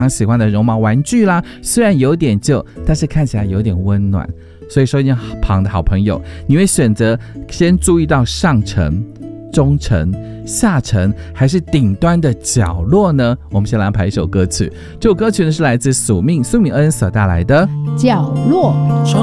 喜欢的绒毛玩具啦，虽然有点旧，但是看起来有点温暖。所以收音旁的好朋友，你会选择先注意到上层、中层、下层还是顶端的角落呢？我们先来安排一首歌曲，这首歌曲呢是来自苏敏恩所带来的角落。